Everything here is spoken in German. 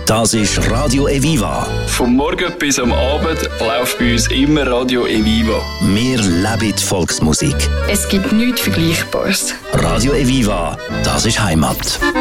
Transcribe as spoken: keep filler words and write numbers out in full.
Das ist Radio Eviva. Vom Morgen bis am Abend läuft bei uns immer Radio Eviva. Wir leben die Volksmusik. Es gibt nichts Vergleichbares. Radio Eviva, das ist Heimat.